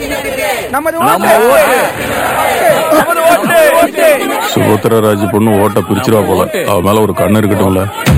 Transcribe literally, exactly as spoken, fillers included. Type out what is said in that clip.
சுபத்ரா ராஜ் பொண்ணு ஓட்ட பிரிச்சிருவா போல. அவ மேல ஒரு கண்ணு இருக்கட்டும்ல.